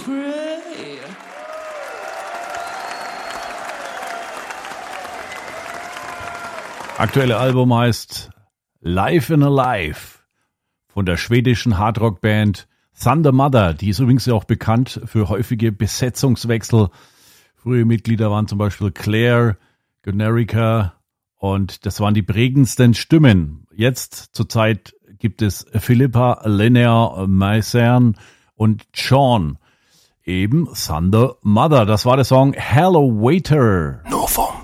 pray. Aktuelle Album heißt Life in a Life von der schwedischen Hardrock-Band Thunder Mother. Die ist übrigens auch bekannt für häufige Besetzungswechsel. Frühe Mitglieder waren zum Beispiel Claire, Gunnerica und das waren die prägendsten Stimmen. Jetzt zurzeit gibt es Philippa, Linnea, Maisern und Sean. Eben Thunder Mother. Das war der Song Hello Waiter. Nur vom